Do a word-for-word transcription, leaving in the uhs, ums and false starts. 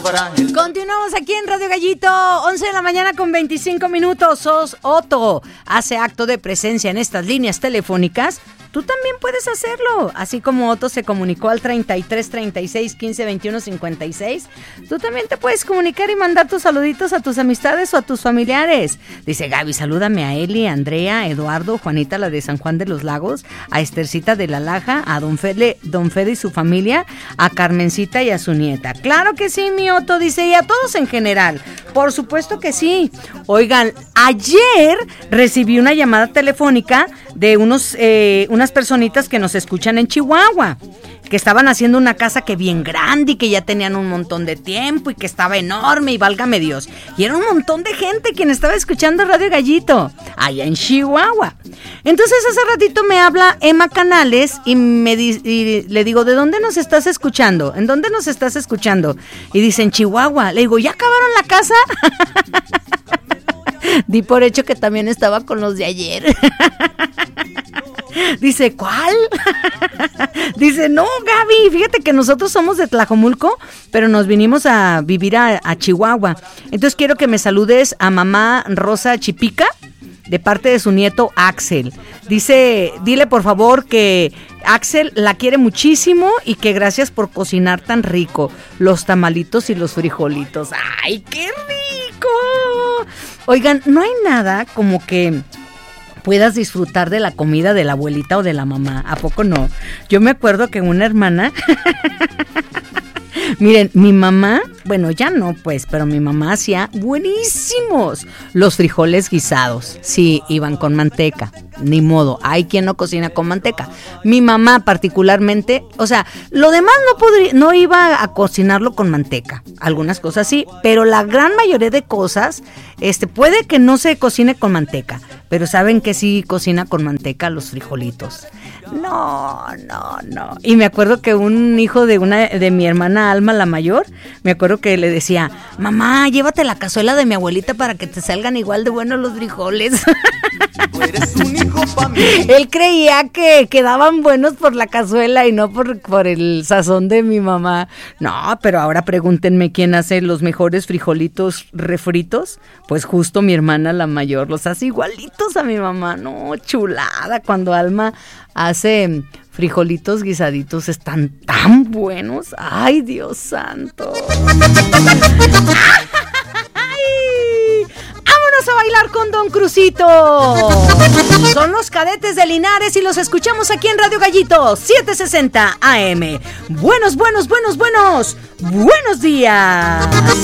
sombra. El... Continuamos aquí en Radio Gallito, once de la mañana con veinticinco minutos. Os Otto hace acto de presencia en estas líneas telefónicas. Tú también puedes hacerlo, así como Otto se comunicó al treinta y tres, treinta y seis, quince, veintiuno, cincuenta y seis. Tú también te puedes comunicar y mandar tus saluditos a tus amistades o a tus familiares. Dice Gaby, salúdame a Eli, a Andrea, a Eduardo, Juanita, la de San Juan de los Lagos, a Estercita de la Laja, a Don Fede, Don Fede y su familia, a Carmencita y a su nieta. Claro que sí, mi Otto, dice, y a todos en general. Por supuesto que sí. Oigan, ayer recibí una llamada telefónica de unos, eh, unas personitas que nos escuchan en Chihuahua, que estaban haciendo una casa que bien grande y que ya tenían un montón de tiempo y que estaba enorme y válgame Dios. Y era un montón de gente quien estaba escuchando Radio Gallito, allá en Chihuahua. Entonces hace ratito me habla Emma Canales y, me di- y le digo, ¿de dónde nos estás escuchando? ¿En dónde nos estás escuchando? Y dice, en Chihuahua. Le digo, ¿ya acabaron la casa? Di por hecho que también estaba con los de ayer. Dice, ¿cuál? Dice, no, Gaby, fíjate que nosotros somos de Tlajomulco, pero nos vinimos a vivir a, a Chihuahua. Entonces quiero que me saludes a mamá Rosa Chipica, de parte de su nieto Axel. Dice, dile por favor que Axel la quiere muchísimo y que gracias por cocinar tan rico los tamalitos y los frijolitos. ¡Ay, qué rico! Oigan, no hay nada como que puedas disfrutar de la comida de la abuelita o de la mamá. ¿A poco no? Yo me acuerdo que una hermana... Miren, mi mamá, bueno, ya no pues, pero mi mamá hacía buenísimos los frijoles guisados. Sí, iban con manteca, ni modo, hay quien no cocina con manteca. Mi mamá particularmente, o sea, lo demás no podría, no iba a cocinarlo con manteca, algunas cosas sí, pero la gran mayoría de cosas, este, puede que no se cocine con manteca, pero saben que sí cocina con manteca los frijolitos. No, no, no. Y me acuerdo que un hijo de una de mi hermana Alma, la mayor, me acuerdo que le decía, mamá, llévate la cazuela de mi abuelita para que te salgan igual de buenos los frijoles. Eres un hijo pa' mí. Él creía que quedaban buenos por la cazuela y no por, por el sazón de mi mamá. No, pero ahora pregúntenme quién hace los mejores frijolitos refritos. Pues justo mi hermana la mayor, los hace igualitos a mi mamá. No, chulada, cuando Alma hace frijolitos guisaditos están tan buenos. Ay, Dios santo. ¡Ay! ¡Vámonos a bailar con Don Crucito! Son los Cadetes de Linares y los escuchamos aquí en Radio Gallito, setecientos sesenta A M. Buenos, buenos, buenos, buenos, buenos días.